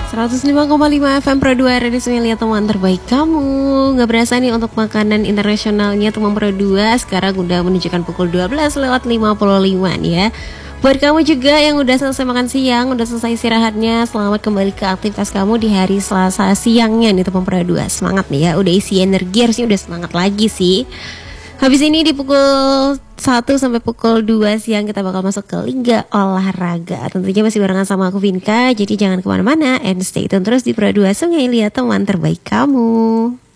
105,5 FM Pro 2 Radio Sungai teman terbaik kamu. Gak berasa nih untuk makanan internasionalnya teman Pro 2 sekarang udah menunjukkan pukul 12:55 nih ya. Buat kamu juga yang udah selesai makan siang, udah selesai istirahatnya, selamat kembali ke aktivitas kamu di hari Selasa siangnya nih teman Pro 2. Semangat nih ya, udah isi energi, harusnya udah semangat lagi sih. Habis ini di pukul 1 sampai pukul 2 siang kita bakal masuk ke Liga Olahraga. Tentunya masih barengan sama aku Vinka, jadi jangan kemana-mana and stay tune terus di Pro 2 Sungai Liat teman terbaik kamu.